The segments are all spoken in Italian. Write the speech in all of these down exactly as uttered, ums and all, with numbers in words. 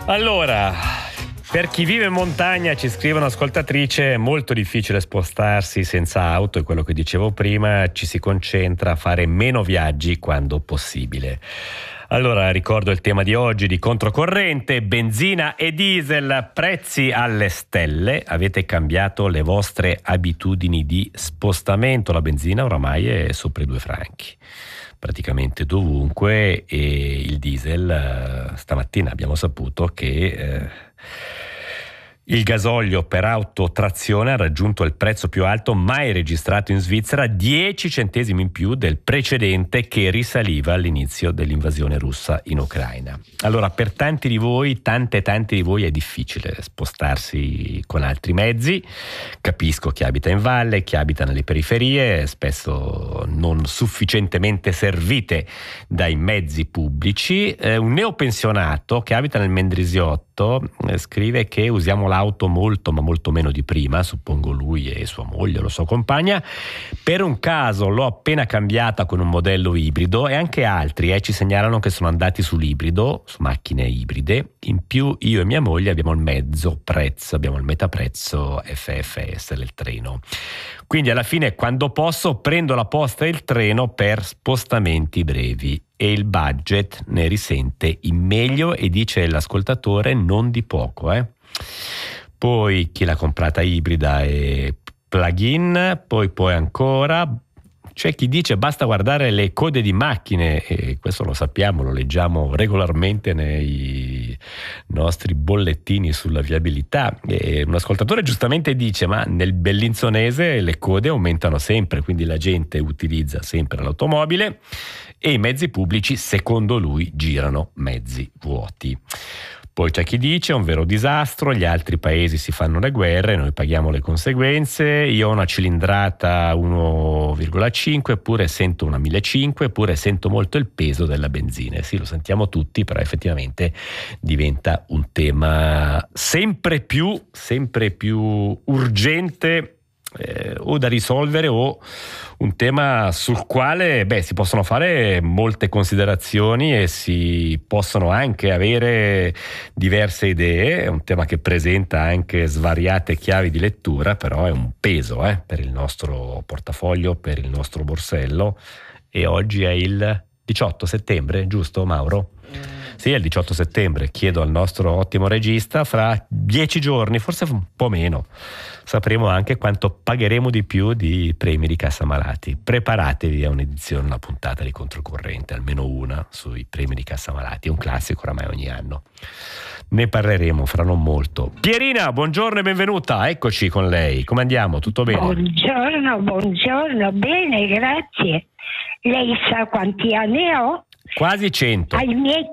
Allora, per chi vive in montagna, ci scrive un'ascoltatrice, è molto difficile spostarsi senza auto e quello che dicevo prima, ci si concentra a fare meno viaggi quando possibile. Allora, ricordo il tema di oggi di controcorrente, benzina e diesel, prezzi alle stelle. Avete cambiato le vostre abitudini di spostamento? La benzina oramai è sopra i due franchi, praticamente dovunque, e il diesel, stamattina abbiamo saputo che eh, il gasolio per autotrazione ha raggiunto il prezzo più alto mai registrato in Svizzera, dieci centesimi in più del precedente che risaliva all'inizio dell'invasione russa in Ucraina. Allora, per tanti di voi, tante e tanti di voi è difficile spostarsi con altri mezzi. Capisco chi abita in valle, chi abita nelle periferie, spesso non sufficientemente servite dai mezzi pubblici. Eh, un neopensionato che abita nel Mendrisiotto eh, scrive che usiamo l'auto molto ma molto meno di prima, suppongo lui e sua moglie o la sua compagna. Per un caso l'ho appena cambiata con un modello ibrido, e anche altri eh, ci segnalano che sono andati sull'ibrido, su macchine ibride. In più io e mia moglie abbiamo il mezzo prezzo, abbiamo il metaprezzo F F S del treno. Quindi alla fine, quando posso, prendo la posta e il treno per spostamenti brevi, e il budget ne risente in meglio, e dice l'ascoltatore non di poco. Eh. Poi chi l'ha comprata ibrida e plug-in, poi poi ancora c'è chi dice basta guardare le code di macchine, e questo lo sappiamo, lo leggiamo regolarmente nei nostri bollettini sulla viabilità. E un ascoltatore giustamente dice ma nel bellinzonese le code aumentano sempre, quindi la gente utilizza sempre l'automobile e i mezzi pubblici, secondo lui, girano mezzi vuoti. Poi c'è chi dice è un vero disastro, gli altri paesi si fanno le guerre, noi paghiamo le conseguenze, io ho una cilindrata uno virgola cinque eppure sento una millecinquecento, eppure sento molto il peso della benzina. Sì, lo sentiamo tutti, però effettivamente diventa un tema sempre più, sempre più urgente, eh, o da risolvere, o un tema sul quale beh, si possono fare molte considerazioni e si possono anche avere diverse idee. È un tema che presenta anche svariate chiavi di lettura, però è un peso eh, per il nostro portafoglio, per il nostro borsello. E oggi è il diciotto settembre, giusto Mauro? Sì, è il diciotto settembre. Chiedo al nostro ottimo regista, fra dieci giorni, forse un po' meno, sapremo anche quanto pagheremo di più di premi di Cassa Malati. Preparatevi a un'edizione, una puntata di Controcorrente, almeno una, sui premi di Cassa Malati. È un classico oramai ogni anno. Ne parleremo fra non molto. Pierina, buongiorno e benvenuta. Eccoci con lei. Come andiamo? Tutto bene? Buongiorno, buongiorno. Bene, grazie. Lei sa quanti anni ho? Quasi cento. Ai miei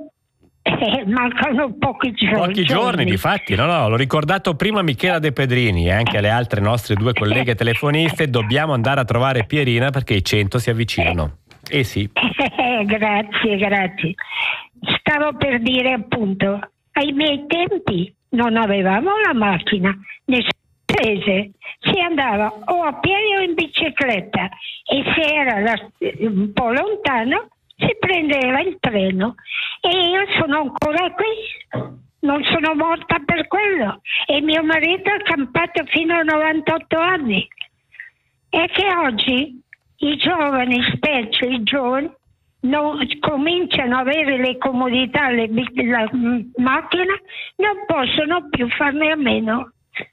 eh, mancano pochi giorni. Pochi giorni, difatti. No, no, l'ho ricordato prima Michela De Pedrini e anche alle altre nostre due colleghe telefoniste. Dobbiamo andare a trovare Pierina perché i cento si avvicinano. Eh sì. Eh, grazie, grazie. Stavo per dire appunto, ai miei tempi non avevamo la macchina, nel paese si andava o a piedi o in bicicletta, e se era la, un po' lontano si prendeva il treno, e io sono ancora qui, non sono morta per quello, e mio marito ha campato fino a novantotto anni. E che oggi i giovani, specie i giovani, non, cominciano ad avere le comodità, le, la macchina, non possono più farne a meno.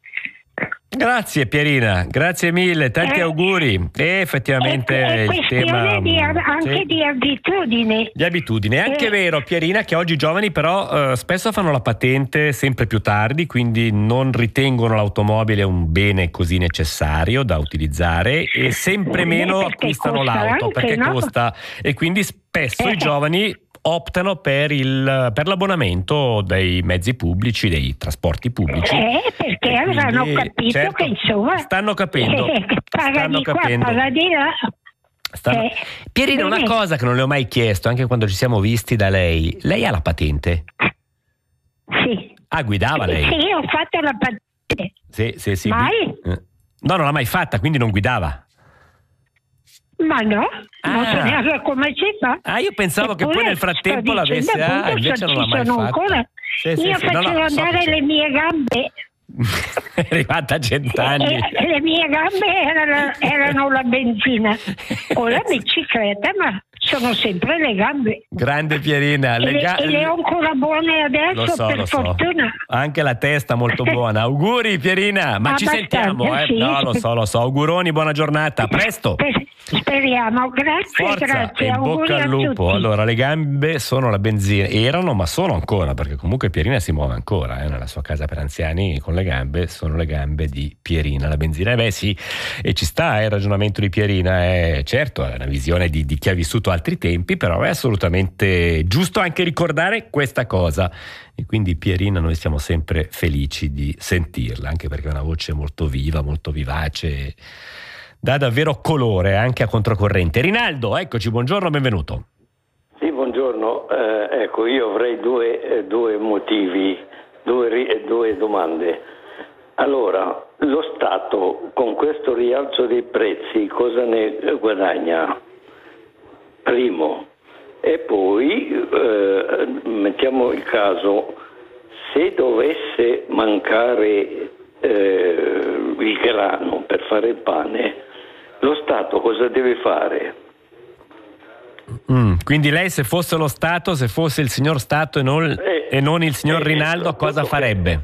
Grazie Pierina, grazie mille, tanti eh, auguri. E effettivamente è, è il tema di, anche sì, di abitudini. Di abitudini. È anche eh. vero, Pierina, che oggi i giovani però eh, spesso fanno la patente sempre più tardi, quindi non ritengono l'automobile un bene così necessario da utilizzare, e sempre meno perché acquistano l'auto anche, perché no? costa, e quindi spesso eh. i giovani optano per il per l'abbonamento dei mezzi pubblici, dei trasporti pubblici. Eh, perché quindi, avranno capito certo, che insomma stanno capendo, eh, paga stanno di qua, capendo. paga di là. Stanno... Eh, Pierina, una cosa che non le ho mai chiesto, anche quando ci siamo visti da lei, lei ha la patente? Sì. Ah, guidava lei? Sì, ho fatto la patente. Sì, sì, sì. Mai? No, non l'ha mai fatta, quindi non guidava. Ma no, ah. non so neanche come si fa. Ah, io pensavo Eppure, che poi nel frattempo l'avesse, ah, invece non l'ha mai fatta. Ancora Sì, sì, Io sì. No, facevo no, so andare che le mie gambe. è arrivata a cent'anni. E le mie gambe erano, erano la benzina o la bicicletta, ma sono sempre le gambe. Grande Pierina, E le, le, ga- e le ho ancora buone adesso, lo so, per lo so. fortuna. Anche la testa molto buona. Auguri Pierina, ma ci Abbastanza, sentiamo, eh? sì. No, lo so, lo so. Auguroni, buona giornata, a presto. Sper- Speriamo, grazie, Forza grazie. e in Auguri bocca al a lupo. tutti. Allora, le gambe sono la benzina, erano ma sono ancora, perché comunque Pierina si muove ancora eh, nella sua casa per anziani con le gambe, sono le gambe di Pierina, la benzina. E beh sì, e ci sta eh, il ragionamento di Pierina, è certo, è una visione di, di chi ha vissuto altri tempi, però è assolutamente giusto anche ricordare questa cosa. E quindi Pierina noi siamo sempre felici di sentirla, anche perché è una voce molto viva, molto vivace, dà davvero colore anche a controcorrente. Rinaldo, eccoci, buongiorno, benvenuto. Sì, buongiorno. Eh, ecco, io avrei due, eh, due motivi, due, ri- due domande. Allora, lo Stato con questo rialzo dei prezzi cosa ne guadagna? Primo. E poi eh, mettiamo il caso, se dovesse mancare eh, il grano per fare il pane, lo Stato cosa deve fare? Mm, quindi lei, se fosse lo Stato, se fosse il signor Stato e non, Eh, e non il signor eh, Rinaldo, appunto cosa farebbe?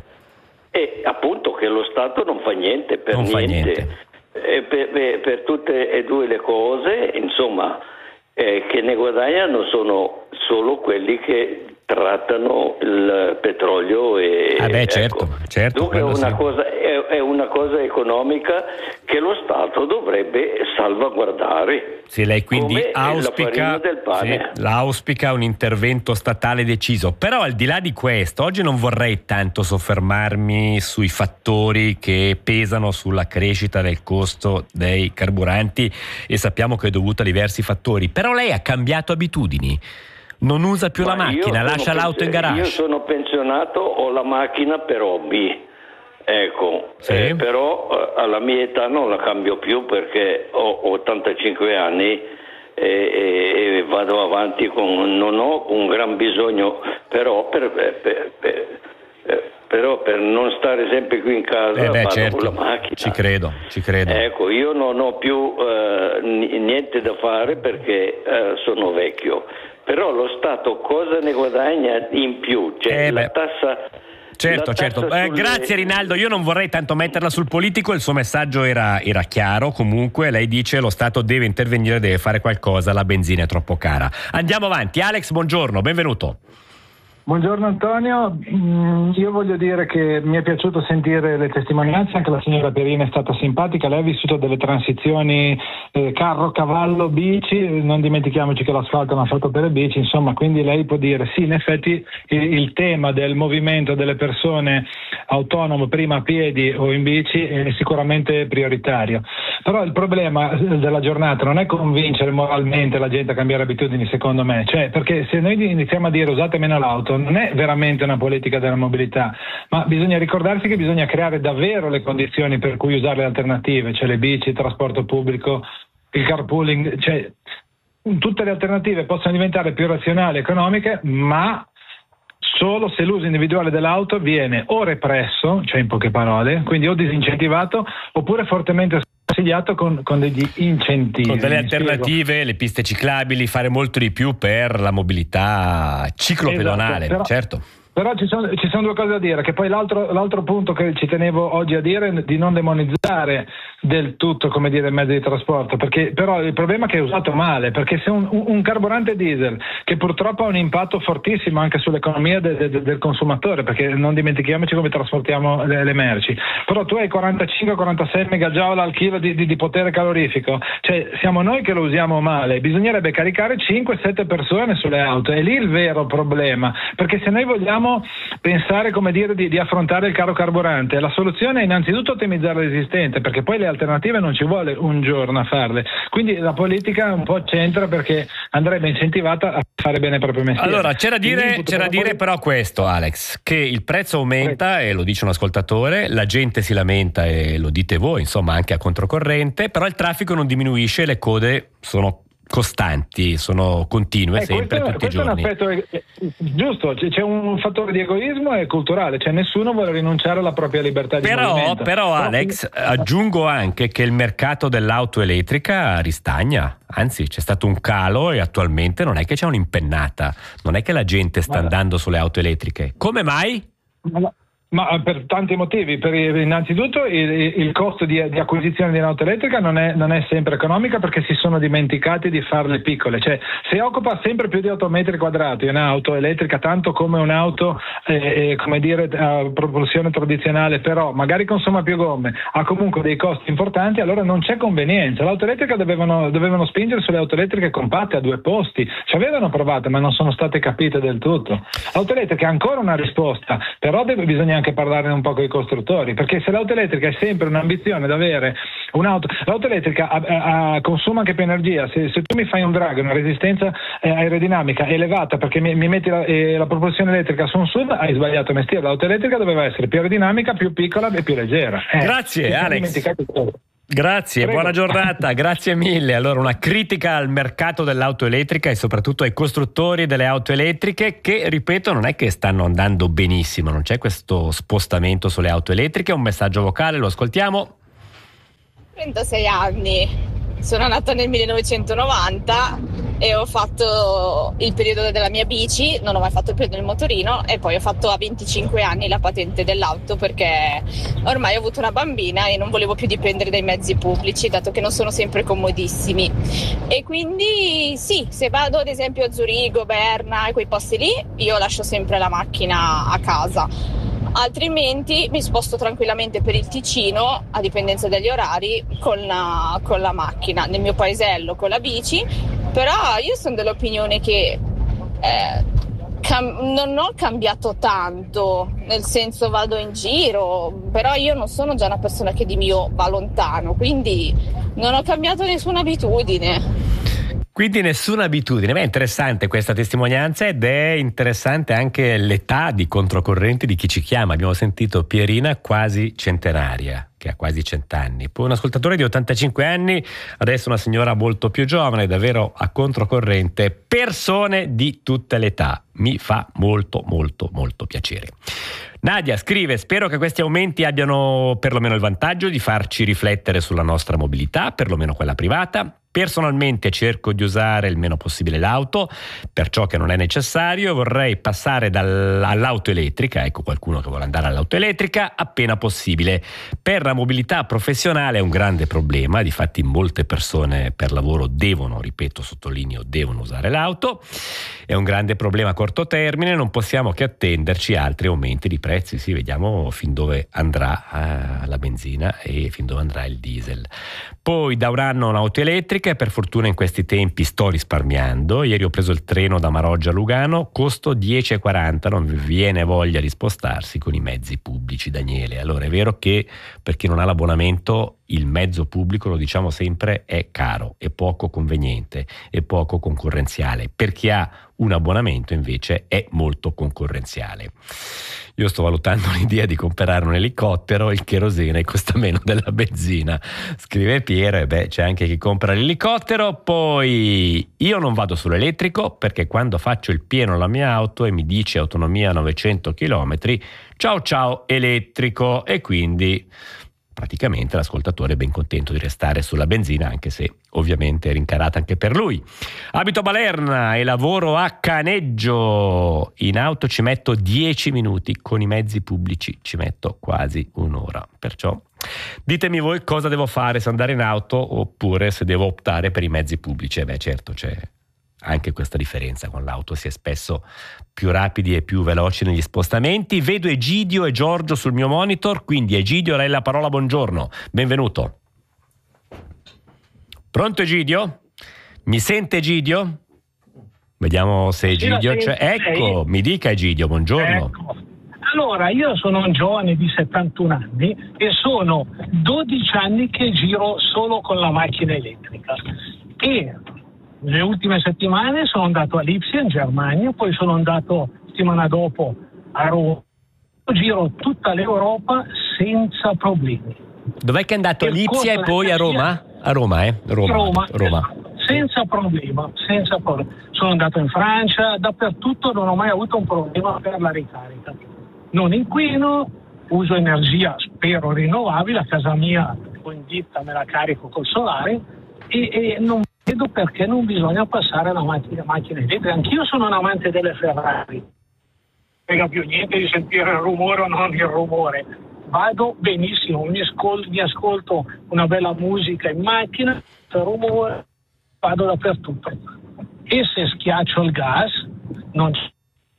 E appunto che lo Stato non fa niente per Non fa niente, niente. Eh, per, per- per tutte e due le cose, insomma, eh, che ne guadagnano sono solo quelli che trattano il petrolio e Ah beh, ecco. certo, certo, Dunque è quello una, sì. cosa, è, è una cosa economica che lo Stato dovrebbe salvaguardare. Sì, lei quindi come la auspica, farina del pane. sì, l'auspica un intervento statale deciso. Però al di là di questo, oggi non vorrei tanto soffermarmi sui fattori che pesano sulla crescita del costo dei carburanti, e sappiamo che è dovuta a diversi fattori. Però lei ha cambiato abitudini, non usa più Ma la io macchina, sono lascia l'auto in pensi- garage. Io sono pensionato, ho la macchina per hobby, ecco, Sì. eh, però eh, alla mia età non la cambio più perché ho ottantacinque anni e, e- e vado avanti con, non ho un gran bisogno, però per, per- per- per- eh, però per non stare sempre qui in casa Eh beh, vado certo, con la macchina. ci credo, ci credo. Ecco, io non ho più eh, n- niente da fare perché eh, sono vecchio. Però lo Stato cosa ne guadagna in più? Cioè Eh la beh. tassa. Certo, la certo. tassa Eh, sulle- grazie Rinaldo, io non vorrei tanto metterla sul politico, il suo messaggio era, era chiaro. Comunque lei dice lo Stato deve intervenire, deve fare qualcosa, la benzina è troppo cara. Andiamo avanti. Alex, buongiorno, benvenuto. Buongiorno Antonio, Mm, io voglio dire che mi è piaciuto sentire le testimonianze, anche la signora Pierina è stata simpatica, lei ha vissuto delle transizioni eh, carro, cavallo, bici, non dimentichiamoci che l'asfalto è un asfalto per le bici, insomma, quindi lei può dire sì, in effetti il, il tema del movimento delle persone autonome prima a piedi o in bici è sicuramente prioritario, però il problema della giornata non è convincere moralmente la gente a cambiare abitudini, secondo me, cioè perché se noi iniziamo a dire usate meno l'auto non è veramente una politica della mobilità, ma bisogna ricordarsi che bisogna creare davvero le condizioni per cui usare le alternative, cioè le bici, il trasporto pubblico, il carpooling, cioè tutte le alternative possono diventare più razionali, economiche, ma solo se l'uso individuale dell'auto viene o represso, cioè in poche parole, quindi o disincentivato, oppure fortemente consigliato con, con degli incentivi. Con delle Mi spiego? alternative, le piste ciclabili, fare molto di più per la mobilità ciclopedonale, Esatto, però- certo. Però ci sono, ci sono due cose da dire, che poi l'altro, l'altro punto che ci tenevo oggi a dire è di non demonizzare del tutto, come dire, il mezzo di trasporto, perché però il problema è che è usato male, perché se un, un carburante diesel, che purtroppo ha un impatto fortissimo anche sull'economia de, de, del consumatore, perché non dimentichiamoci come trasportiamo le, le merci, però tu hai quarantacinque quarantasei megajoule al chilo di, di, di potere calorifico, cioè siamo noi che lo usiamo male, bisognerebbe caricare cinque sette persone sulle auto, è lì il vero problema, perché se noi vogliamo pensare, come dire, di, di affrontare il caro carburante, la soluzione è innanzitutto ottimizzare l'esistente, perché poi le alternative non ci vuole un giorno a farle, quindi la politica un po' c'entra, perché andrebbe incentivata a fare bene il proprio mestiere. Allora, c'è da dire, Quindi, c'è da dire poi- però questo, Alex, che il prezzo aumenta, e lo dice un ascoltatore, la gente si lamenta e lo dite voi, insomma, anche a controcorrente, però il traffico non diminuisce, le code sono costanti, sono continue eh, sempre, questo, tutti i giorni. È un aspetto, eh, giusto, c'è un fattore di egoismo e culturale, cioè nessuno vuole rinunciare alla propria libertà di però, movimento. Però Alex, aggiungo anche che il mercato dell'auto elettrica ristagna, anzi c'è stato un calo e attualmente non è che c'è un'impennata, non è che la gente sta andando sulle auto elettriche. Come mai? Ma, ma per tanti motivi. Per, innanzitutto il, il costo di, di acquisizione di un'auto elettrica non è, non è sempre economica, perché si sono dimenticati di farle piccole, cioè se occupa sempre più di otto metri quadrati un'auto elettrica, tanto come un'auto eh, come dire a propulsione tradizionale, però magari consuma più gomme, ha comunque dei costi importanti, allora non c'è convenienza. L'auto elettrica dovevano, dovevano spingere sulle auto elettriche compatte a due posti, ci avevano provato ma non sono state capite del tutto. L'auto elettrica è ancora una risposta, però deve, bisogna anche parlarne un po' con i costruttori, perché se l'auto elettrica è sempre un'ambizione da avere un'auto, l'auto elettrica a, a, consuma anche più energia. Se, se tu mi fai un drag, una resistenza eh, aerodinamica elevata perché mi, mi metti la, eh, la propulsione elettrica su un sud, hai sbagliato mestiere. L'auto elettrica doveva essere più aerodinamica, più piccola e più leggera. Eh, Grazie Alex. Grazie, Prego. Buona giornata, grazie mille. Allora, una critica al mercato dell'auto elettrica e soprattutto ai costruttori delle auto elettriche che, ripeto, non è che stanno andando benissimo, non c'è questo spostamento sulle auto elettriche. Un messaggio vocale, lo ascoltiamo. trentasei anni, sono nata nel millenovecentonovanta e ho fatto il periodo della mia bici, non ho mai fatto il periodo del motorino, e poi ho fatto a venticinque anni la patente dell'auto, perché ormai ho avuto una bambina e non volevo più dipendere dai mezzi pubblici, dato che non sono sempre comodissimi. E quindi sì, se vado ad esempio a Zurigo, Berna e quei posti lì, io lascio sempre la macchina a casa. Altrimenti mi sposto tranquillamente per il Ticino, a dipendenza degli orari, con la, con la macchina, nel mio paesello con la bici. Però io sono dell'opinione che eh, cam- non ho cambiato tanto, nel senso vado in giro, però io non sono già una persona che di mio va lontano, quindi non ho cambiato nessuna abitudine. Quindi nessuna abitudine. Beh, è interessante questa testimonianza, ed è interessante anche l'età di controcorrente di chi ci chiama. Abbiamo sentito Pierina, quasi centenaria, che ha quasi cent'anni. Poi un ascoltatore di ottantacinque anni, adesso una signora molto più giovane, davvero a controcorrente. Persone di tutte le età. Mi fa molto molto molto piacere. Nadia scrive: spero che questi aumenti abbiano perlomeno il vantaggio di farci riflettere sulla nostra mobilità, perlomeno quella privata. Personalmente cerco di usare il meno possibile l'auto per ciò che non è necessario. Vorrei passare dal, all'auto elettrica, ecco qualcuno che vuole andare all'auto elettrica, appena possibile. Per la mobilità professionale è un grande problema, difatti molte persone per lavoro devono, ripeto, sottolineo, devono usare l'auto. È un grande problema a corto termine, non possiamo che attenderci altri aumenti di prezzi. Sì, vediamo fin dove andrà eh, la benzina e fin dove andrà il diesel. Poi da un anno un'auto elettrica e per fortuna in questi tempi sto risparmiando. Ieri ho preso il treno da Maroggia a Lugano, costo dieci e quaranta, non vi viene voglia di spostarsi con i mezzi pubblici, Daniele. Allora è vero che per chi non ha l'abbonamento il mezzo pubblico, lo diciamo sempre, è caro, è poco conveniente, è poco concorrenziale. Per chi ha un abbonamento invece è molto concorrenziale. Io sto valutando l'idea di comprare un elicottero, il cherosene costa meno della benzina, scrive Piero, e beh, c'è anche chi compra l'elicottero. Poi io non vado sull'elettrico perché quando faccio il pieno alla mia auto e mi dice autonomia novecento chilometri, ciao ciao elettrico, e quindi praticamente l'ascoltatore è ben contento di restare sulla benzina, anche se ovviamente è rincarata anche per lui. Abito a Balerna e lavoro a Caneggio. In auto ci metto dieci minuti, con i mezzi pubblici ci metto quasi un'ora. Perciò ditemi voi cosa devo fare, se andare in auto oppure se devo optare per i mezzi pubblici. E beh, certo, c'è anche questa differenza, con l'auto si è spesso più rapidi e più veloci negli spostamenti. Vedo Egidio e Giorgio sul mio monitor, quindi Egidio, lei la parola, buongiorno, benvenuto. Pronto Egidio? Mi sente Egidio? Vediamo se Egidio c'è. Ecco, mi dica Egidio, buongiorno. Ecco. Allora, io sono un giovane di settantuno anni e sono dodici anni che giro solo con la macchina elettrica, e le ultime settimane sono andato a Lipsia in Germania, poi sono andato settimana dopo a Roma. Giro tutta l'Europa senza problemi. Dov'è che è andato? A Lipsia e poi a Roma? A Roma, eh? Roma. Roma, Roma. Esatto. senza problema, senza problema. Sono andato in Francia, dappertutto non ho mai avuto un problema per la ricarica. Non inquino, uso energia, spero rinnovabile, a casa mia o in ditta me la carico col solare e, e non vedo perché non bisogna passare alla macchina, macchina elettrica. Anch'io sono un amante delle Ferrari, non frega più niente di sentire il rumore o non il rumore. Vado benissimo, mi ascolto, mi ascolto una bella musica in macchina, il rumore, vado dappertutto. E se schiaccio il gas, non c'è.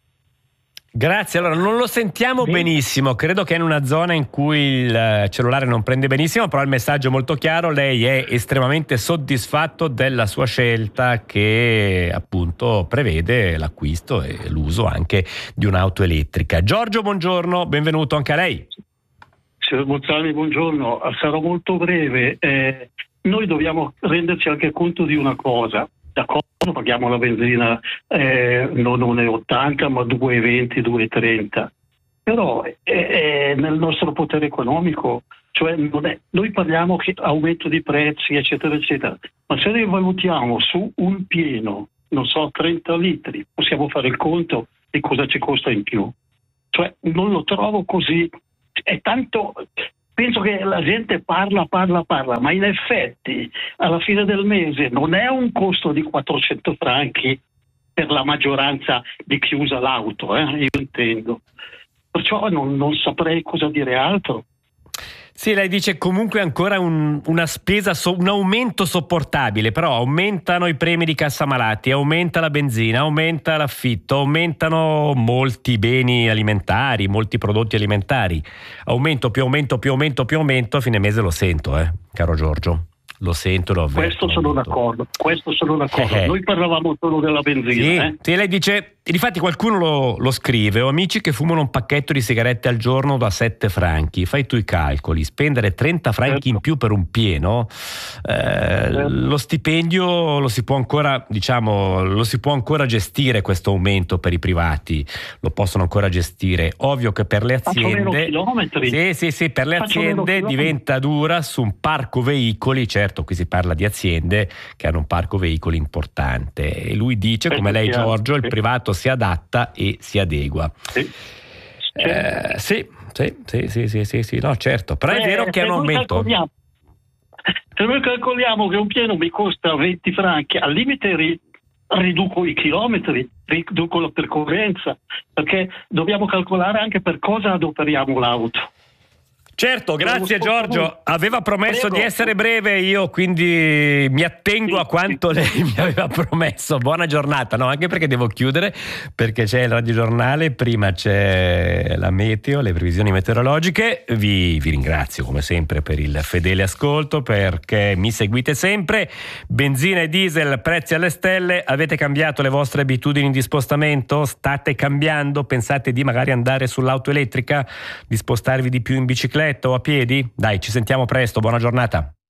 Grazie, allora non lo sentiamo benissimo, credo che è in una zona in cui il cellulare non prende benissimo, però il messaggio è molto chiaro, lei è estremamente soddisfatto della sua scelta che appunto prevede l'acquisto e l'uso anche di un'auto elettrica. Giorgio, buongiorno, benvenuto anche a lei. Signor Bozzani, buongiorno, sarò molto breve. Eh, noi dobbiamo renderci anche conto di una cosa. D'accordo, paghiamo la benzina eh, non uno e ottanta ma due e venti, due e trenta. Però è, è nel nostro potere economico, cioè non è, noi parliamo che aumento di prezzi, eccetera, eccetera. Ma se noi valutiamo su un pieno, non so, trenta litri, possiamo fare il conto di cosa ci costa in più. Cioè non lo trovo così. È tanto, penso che la gente parla, parla, parla, ma in effetti alla fine del mese non è un costo di quattrocento franchi per la maggioranza di chi usa l'auto, eh? Io intendo. Perciò non, non saprei cosa dire altro. Sì, lei dice comunque ancora un, una spesa, so, un aumento sopportabile, però aumentano i premi di cassa malati, aumenta la benzina, aumenta l'affitto, aumentano molti beni alimentari, molti prodotti alimentari. Aumento più aumento più aumento più aumento, a fine mese lo sento, eh, caro Giorgio. Lo sento, lo avverto. Questo sono d'accordo, questo sono d'accordo. Eh. Noi parlavamo solo della benzina. Sì, eh? sì, lei dice, difatti qualcuno lo, lo scrive, ho amici che fumano un pacchetto di sigarette al giorno da sette franchi, fai tu i calcoli, spendere trenta franchi certo. in più per un pieno, eh, certo. Lo stipendio lo si può ancora, diciamo, lo si può ancora gestire questo aumento per i privati, lo possono ancora gestire. Ovvio che per le aziende, sì, sì, sì, per le Faccio aziende diventa dura su un parco veicoli, certo. Qui si parla di aziende che hanno un parco veicoli importante e lui dice, come lei Giorgio, il privato si adatta e si adegua. Sì, eh, sì, sì, sì, sì, sì, sì, sì, no, certo, però Beh, è vero che è un aumento. Se noi calcoliamo che un pieno mi costa venti franchi, al limite ri, riduco i chilometri, riduco la percorrenza, perché dobbiamo calcolare anche per cosa adoperiamo l'auto. Certo, grazie Giorgio, aveva promesso Prego. di essere breve, io quindi mi attengo sì, a quanto sì. lei mi aveva promesso. Buona giornata, no, anche perché devo chiudere, perché c'è il radiogiornale, prima c'è la meteo, le previsioni meteorologiche. Vi, vi ringrazio come sempre per il fedele ascolto, perché mi seguite sempre. Benzina e diesel, prezzi alle stelle. Avete cambiato le vostre abitudini di spostamento? State cambiando? Pensate di magari andare sull'auto elettrica, di spostarvi di più in bicicletta o a piedi? Dai, ci sentiamo presto, buona giornata.